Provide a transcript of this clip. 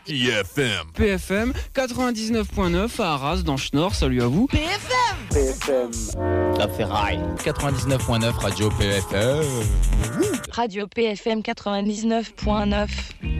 IFM. PFM 99.9 à Arras dans Schnorr, salut à vous. PFM La Ferraille 99.9 Radio PFM. Radio PFM 99.9.